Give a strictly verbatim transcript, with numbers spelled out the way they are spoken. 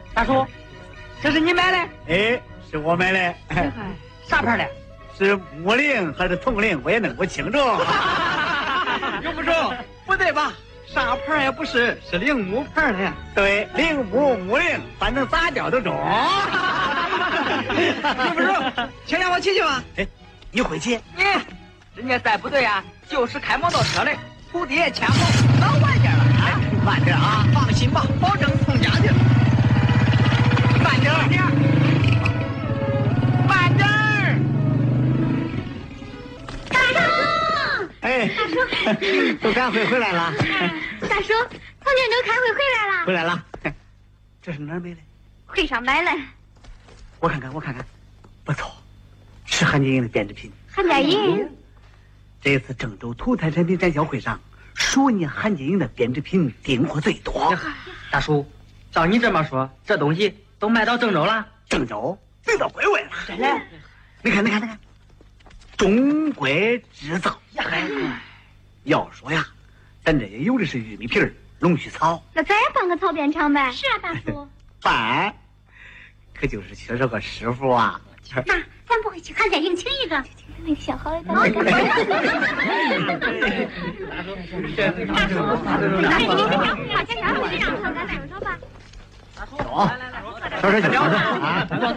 大叔，这是你买的？ 哎，是我买的。 啥牌的？ 是木铃还是铜铃？我也弄不清楚。 用不着，不对吧？啥牌也不是，是铃木牌的。 对，铃木木铃，反正咋叫都中。 用不着，请让我骑去吧。 哎，你会骑？ 你，人家在部队啊，就是开摩托车的，徒弟牵头老晚点了啊。 慢点啊， 放心吧，保证送家去。慢点，慢点，慢点。 大叔， 哎， 大叔， 都赶回回来了。 大叔，从郑州开会回来了。 回来了，这是哪儿买的？ 会上买了。 我看看，我看看，不错，是韩家营的编织品。 韩家营。 这次郑州土特产品展销会上，属你韩家营的编织品订货最多。 大叔，照你这么说，这东西都卖到郑州了？ 郑州卖到归位了。 真的？ 你看，你看，你看，中国制造。要说呀，咱这也有的是玉米皮儿、龙须草。 那咱也办个草编厂呗？是啊，大叔。 办，可就是缺少个师傅啊。 那咱不会去韩家营请一个？那个小孩儿。大叔，大叔，那你这样，把钱拿回去让他咱收收吧。 走，收拾去，收拾啊。